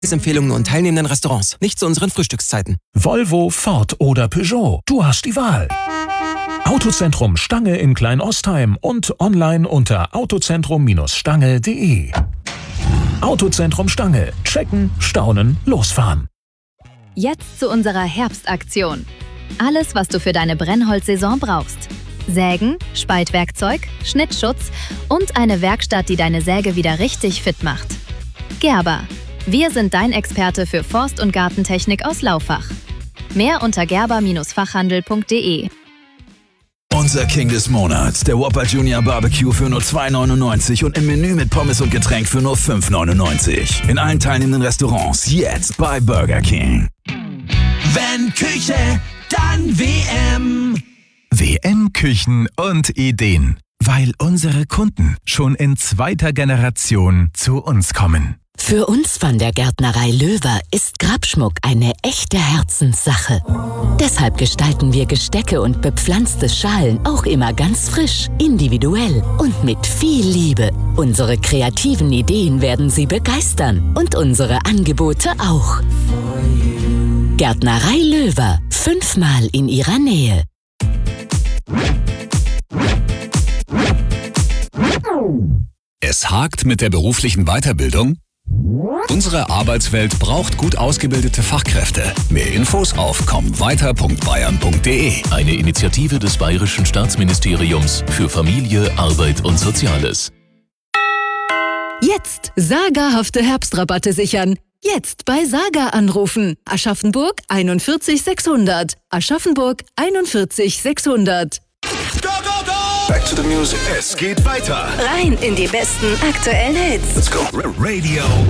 Empfehlungen und teilnehmenden Restaurants, nicht zu unseren Frühstückszeiten. Volvo, Ford oder Peugeot, du hast die Wahl. Autozentrum Stange in Klein-Ostheim und online unter autozentrum-stange.de. Autozentrum Stange. Checken, staunen, losfahren. Jetzt zu unserer Herbstaktion. Alles, was du für deine Brennholzsaison brauchst. Sägen, Spaltwerkzeug, Schnittschutz und eine Werkstatt, die deine Säge wieder richtig fit macht. Gerber. Wir sind dein Experte für Forst- und Gartentechnik aus Laufach. Mehr unter gerber-fachhandel.de. Unser King des Monats, der Whopper Junior Barbecue für nur 2,99 und im Menü mit Pommes und Getränk für nur 5,99. In allen teilnehmenden Restaurants jetzt bei Burger King. Wenn Küche, dann WM. WM Küchen und Ideen, weil unsere Kunden schon in 2. Generation zu uns kommen. Für uns von der Gärtnerei Löwer ist Grabschmuck eine echte Herzenssache. Deshalb gestalten wir Gestecke und bepflanzte Schalen auch immer ganz frisch, individuell und mit viel Liebe. Unsere kreativen Ideen werden Sie begeistern und unsere Angebote auch. Gärtnerei Löwer, 5-mal in Ihrer Nähe. Es hakt mit der beruflichen Weiterbildung? Unsere Arbeitswelt braucht gut ausgebildete Fachkräfte. Mehr Infos auf kommweiter.bayern.de. Eine Initiative des Bayerischen Staatsministeriums für Familie, Arbeit und Soziales. Jetzt sagerhafte Herbstrabatte sichern. Jetzt bei Saga anrufen. Aschaffenburg 41 600. Aschaffenburg 41 600. Go, go, go! Back to the music. Es geht weiter. Rein in die besten aktuellen Hits. Let's go. Radio